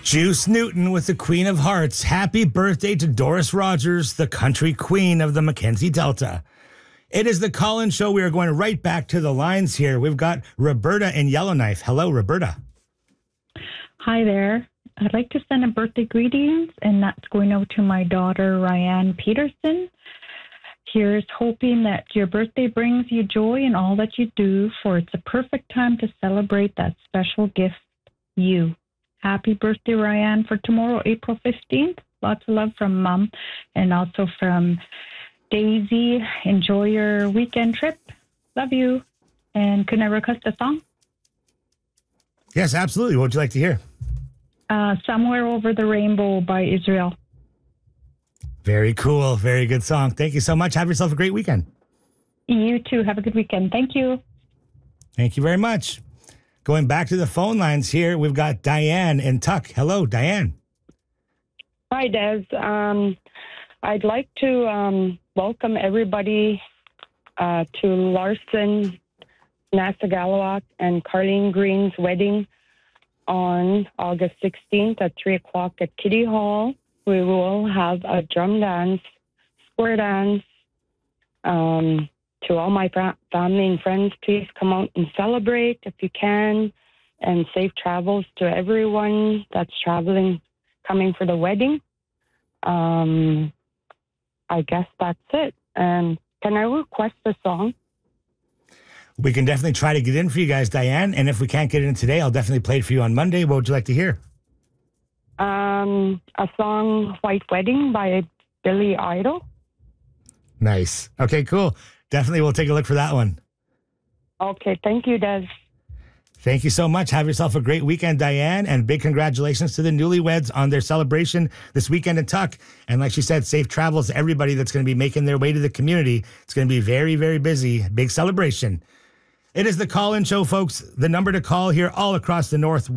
Juice Newton with the Queen of Hearts. Happy birthday to Doris Rogers, the country queen of the Mackenzie Delta. It is the Call-In Show. We are going right back to the lines here. We've got Roberta in Yellowknife. Hello, Roberta. Hi there. I'd like to send a birthday greetings, and that's going out to my daughter, Ryan Peterson. Here's hoping that your birthday brings you joy in all that you do, for it's a perfect time to celebrate that special gift, you. Happy birthday, Ryan, for tomorrow, April 15th. Lots of love from Mom and also from Daisy. Enjoy your weekend trip. Love you. And can I request a song? Yes, absolutely. What would you like to hear? Somewhere Over the Rainbow by Israel. Very cool. Very good song. Thank you so much. Have yourself a great weekend. You too. Have a good weekend. Thank you. Thank you very much. Going back to the phone lines here, we've got Diane in Tuck. Hello, Diane. Hi, Des. I'd like to welcome everybody to Larson Nasagalawak and Carlene Green's wedding on August 16th at 3 o'clock at Kitty Hall. We will have a drum dance, square dance. To all my family and friends, please come out and celebrate if you can. And safe travels to everyone that's traveling, coming for the wedding. I guess that's it. And can I request a song? We can definitely try to get in for you guys, Diane. And if we can't get in today, I'll definitely play it for you on Monday. What would you like to hear? A song, White Wedding by Billy Idol. Nice. Okay, cool. Definitely we'll take a look for that one. Okay, thank you, Des. Thank you so much. Have yourself a great weekend, Diane, and big congratulations to the newlyweds on their celebration this weekend in Tuck. And like she said, safe travels to everybody that's going to be making their way to the community. It's going to be very, very busy. Big celebration. It is the Call-In Show, folks. The number to call here all across the north,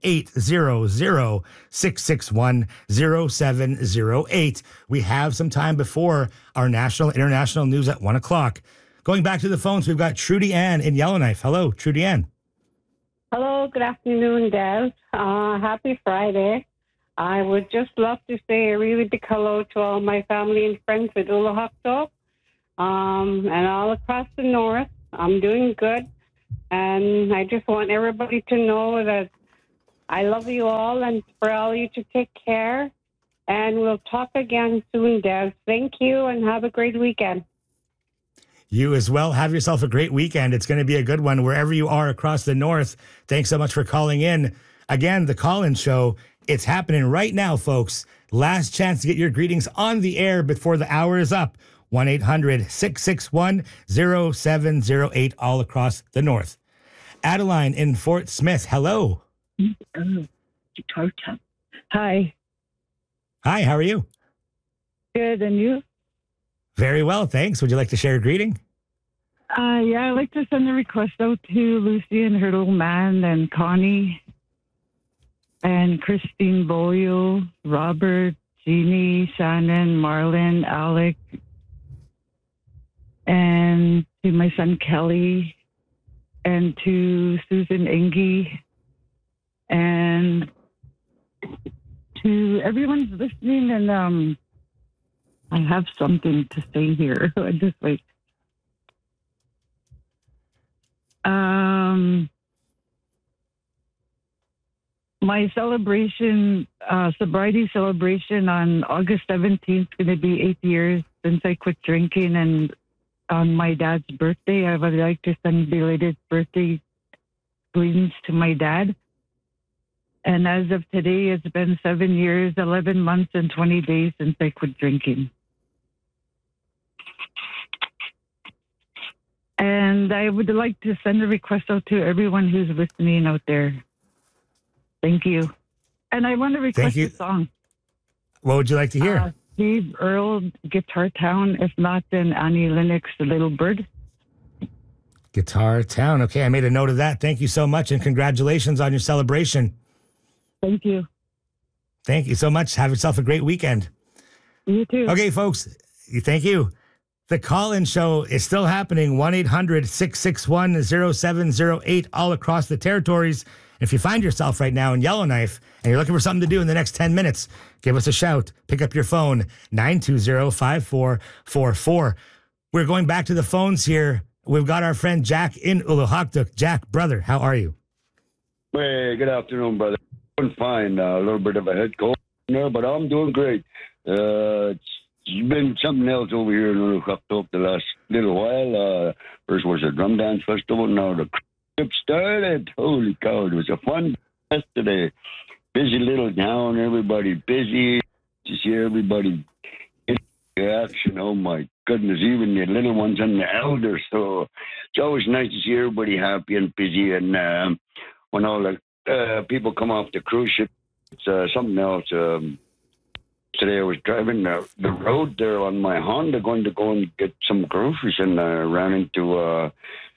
1-800-661-0708. We have some time before our national, international news at 1 o'clock. Going back to the phones, we've got Trudy Ann in Yellowknife. Hello, Trudy Ann. Hello, good afternoon, Des. Happy Friday. I would just love to say a really big hello to all my family and friends with Ulahakto and all across the north. I'm doing good, and I just want everybody to know that I love you all, and for all you to take care, and we'll talk again soon, Des. Thank you, and have a great weekend. You as well. Have yourself a great weekend. It's going to be a good one wherever you are across the north. Thanks so much for calling in. Again, the Call-In Show, it's happening right now, folks. Last chance to get your greetings on the air before the hour is up. 1-800-661-0708 all across the north. Adeline in Fort Smith. Hello. Hi. Hi, how are you? Good, and you? Very well, thanks. Would you like to share a greeting? Yeah, I'd like to send a request out to Lucy and her little man and Connie and Christine Boyle, Robert, Jeannie, Shannon, Marlon, Alec, and to my son Kelly, and to Susan Engie, and to everyone who's listening. And I have something to say here. Just wait. My celebration, sobriety celebration on August 17th is going to be 8 years since I quit drinking, and on my dad's birthday, I would like to send belated birthday greetings to my dad. And as of today, it's been 7 years, 11 months, and 20 days since I quit drinking. And I would like to send a request out to everyone who's listening out there. Thank you. And I want to request a song. What would you like to hear? Steve Earle, Guitar Town. If not, then Annie Lennox, The Little Bird. Guitar Town. Okay, I made a note of that. Thank you so much, and congratulations on your celebration. Thank you. Thank you so much. Have yourself a great weekend. You too. Okay, folks. Thank you. The Call-In Show is still happening. 1-800-661-0708 all across the territories. If you find yourself right now in Yellowknife and you're looking for something to do in the next 10 minutes, give us a shout. Pick up your phone, 920-5444. We're going back to the phones here. We've got our friend Jack in Ulukhaktuk. Jack, brother, how are you? Hey, good afternoon, brother. Doing fine. A little bit of a head cold there, but I'm doing great. It's been something else over here in Ulukhaktuk the last little while. First was a drum dance festival. Now the trip started. Holy cow, it was a fun yesterday. Busy little town. Everybody busy. To see everybody in action. Oh, my goodness. Even the little ones and the elders. So it's always nice to see everybody happy and busy. And when all the people come off the cruise ship, it's something else. Today I was driving the road there on my Honda, going to go and get some groceries, and ran into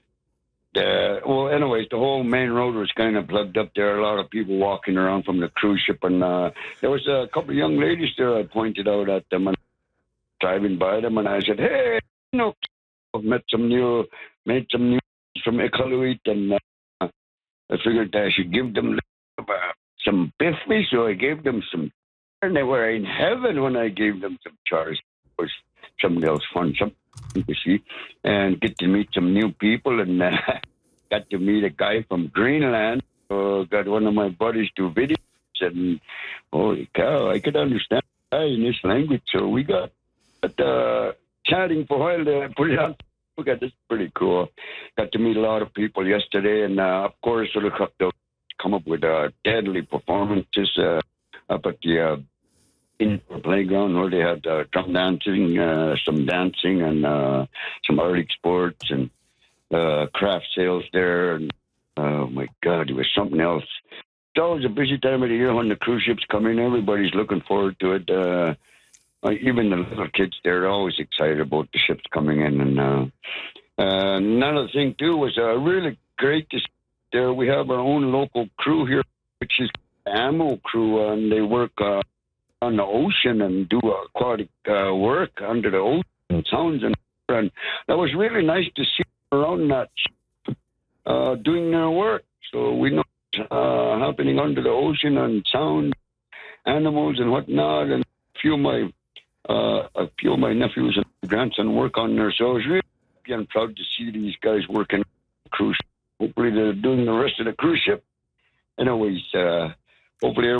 anyways, the whole main road was kind of plugged up there. A lot of people walking around from the cruise ship, and there was a couple of young ladies there. I pointed out at them and driving by them, and I said, "Hey, I've made some new from Iqaluit, and I figured I should give them some biffy, so I gave them some, and they were in heaven when I gave them some chars. It was something else fun, something to see, and get to meet some new people, and got to meet a guy from Greenland. Got one of my buddies to videos, and holy cow, I could understand the guy in this language, so we got chatting for a while to put it on. Okay, this is pretty cool. Got to meet a lot of people yesterday, and of course, Ulukhaktuk come up with deadly performances up at the indoor playground where they had drum dancing, some dancing, and some Arctic sports and craft sales there. And oh my God, it was something else. It's always a busy time of the year when the cruise ships come in. Everybody's looking forward to it. Even the little kids, they're always excited about the ships coming in. And another thing, too, was really great to see there. We have our own local crew here, which is the Ammo crew, and they work on the ocean and do aquatic work under the ocean sounds. And that was really nice to see around that ship, doing their work. So we know what's happening under the ocean and sound, animals and whatnot. And a few of my nephews and grandson work on there. So I was really happy and proud to see these guys working on the cruise ship. Hopefully they're doing the rest of the cruise ship. Anyways, hopefully